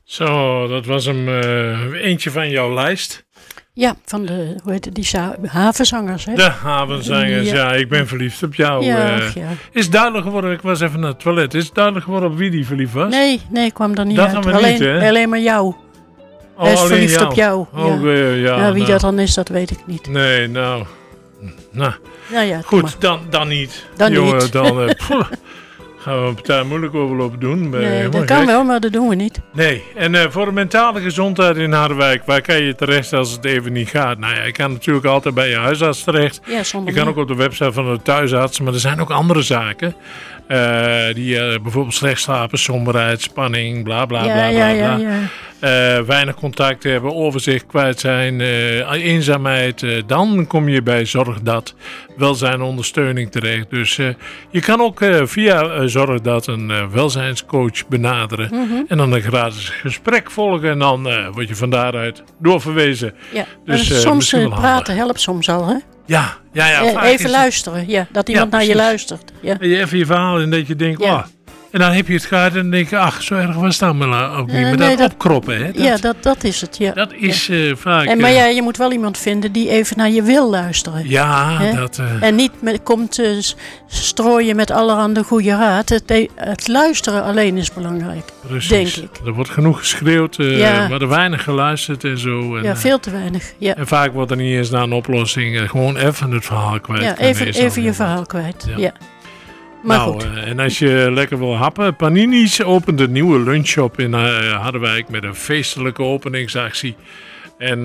Zo, dat was hem eentje van jouw lijst. Ja, van de, hoe heet het, die havenzangers, hè? De havenzangers, ja. Ik ben verliefd op jou. Ja. Is duidelijk geworden, ik was even naar het toilet. Is het duidelijk geworden op wie die verliefd was? Nee, ik kwam er niet dat uit. Dat gaan we niet, hè? Alleen maar jou. Hij is verliefd jou. op jou. Oh, ja. Wie dat dan is, dat weet ik niet. Nee, nou ja, goed, dan niet. Dan jongen, niet. Dan gaan we een partij moeilijk over lopen doen. Nee, dat kan wel, maar dat doen we niet. Nee, en voor de mentale gezondheid in Harderwijk, waar kan je terecht als het even niet gaat? Nou ja, je kan natuurlijk altijd bij je huisarts terecht. Ja, je kan ook op de website van de thuisarts, maar er zijn ook andere zaken. Die bijvoorbeeld slecht slapen, somberheid, spanning, bla bla bla bla. Weinig contact hebben, overzicht kwijt zijn, eenzaamheid. Dan kom je bij Zorg Dat welzijn ondersteuning terecht. Dus je kan ook via Zorg Dat een welzijnscoach benaderen. Mm-hmm. En dan een gratis gesprek volgen. En dan word je van daaruit doorverwezen. Ja, dus, soms praten helpt soms al, hè? Ja. Even luisteren, dat iemand naar je luistert. Ja. En je even je verhaal en dat je denkt, en dan heb je het gehad en dan denk je, ach, zo erg was dat maar ook niet. Maar dat opkroppen, hè? Dat is het, ja. Dat is vaak... Maar je moet wel iemand vinden die even naar je wil luisteren. Ja, hè? dat... En niet komt strooien met allerhande goede raad. Het luisteren alleen is belangrijk, precies. Denk ik. Er wordt genoeg geschreeuwd, maar er weinig geluisterd en zo. En, veel te weinig, ja. En vaak wordt er niet eens naar een oplossing. Gewoon even het verhaal kwijt. Ja, even je verhaal kwijt, ja. Maar goed. En als je lekker wil happen, Panini's opent een nieuwe lunchshop in Harderwijk met een feestelijke openingsactie. En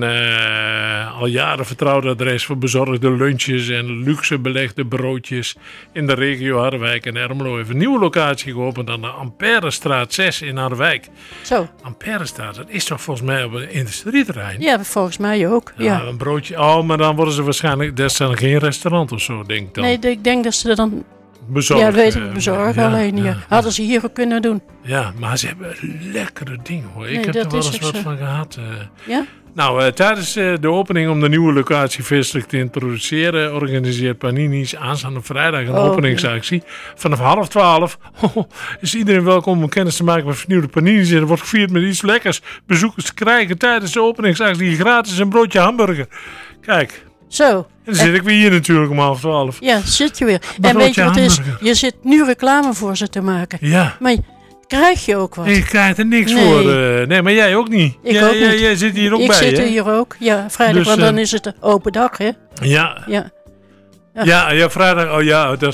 al jaren vertrouwd adres voor bezorgde lunches en luxe belegde broodjes in de regio Harderwijk en Ermelo heeft een nieuwe locatie geopend aan de Amperestraat 6 in Harderwijk. Zo. Amperestraat, dat is toch volgens mij op een industrieterrein? Ja, volgens mij ook. Ja. Een broodje, maar dan worden ze waarschijnlijk, dat is dan geen restaurant of zo, denk ik dan. Nee, ik denk dat ze er dan... Bezorgen. Ja, weet ik, bezorgen alleen. Ja. Hadden ze hier ook kunnen doen. Ja, maar ze hebben lekkere dingen hoor. Nee, ik heb er wel eens wat van gehad. Ja? Nou, tijdens de opening om de nieuwe locatie feestelijk te introduceren, organiseert Panini's aanstaande vrijdag een openingsactie. Ja. Vanaf 11:30 is iedereen welkom om kennis te maken met vernieuwde Panini's. En er wordt gevierd met iets lekkers. Bezoekers krijgen tijdens de openingsactie gratis een broodje hamburger. Kijk. Zo. En dan zit ik weer hier natuurlijk om 11:30. Ja, zit je weer. En weet je wat het is? Je zit nu reclame voor ze te maken. Ja. Maar krijg je ook wat? Ik krijg er niks voor. Nee, maar jij ook niet. Ik ook niet. Jij zit hier ook ik bij, zit hè? hier ook. Ja, vrijdag, dus, want dan is het een open dag, hè? Ja, vrijdag. Oh ja, dat